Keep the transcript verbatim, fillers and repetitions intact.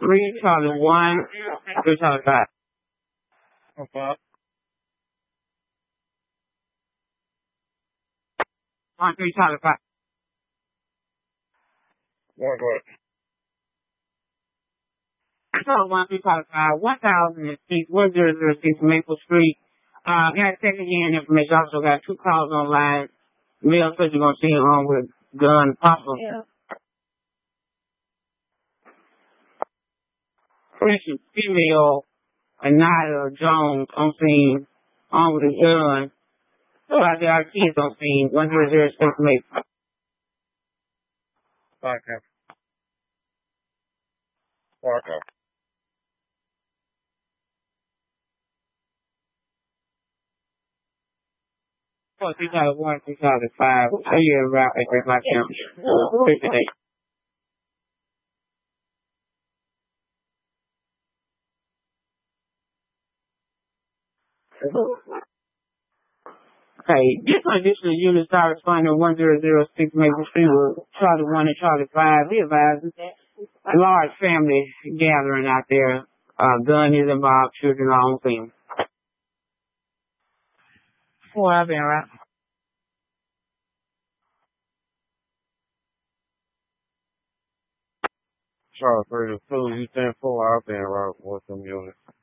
Three Charlie one, three Charlie five. Okay. One, three Charlie five. Very good. So one, three Charlie five, one thousand six, one zero zero six Maple Street. Uh, got second hand information. Also got two calls online. Male said you're gonna see him on with gun possible. Yeah. Christian female Anaya Jones on scene on with a gun. So I got our kids on scene. One zero zero six Maple. Okay. Okay. Oh, three thousand one, three thousand five. So you're around at my count. fifty-eight. Okay, this additional unit started responding one zero zero six Maple Street with Charlie one and Charlie five. He advised a large family gathering out there. Uh, gun is involved, children are on scene. Four, I've been right. Charlie three to two, you stand four, I've been right with them units.